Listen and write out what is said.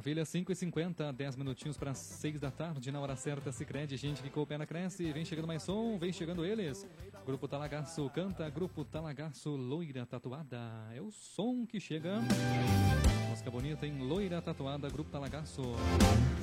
Maravilha, 5h50, 10 minutinhos para 6 da tarde, na hora certa, Sicredi, gente que coopera, cresce, vem chegando mais som, vem chegando eles. Grupo Talagaço canta, Grupo Talagaço, Loira Tatuada, é o som que chega. Música bonita, hein? Loira Tatuada, Grupo Talagaço.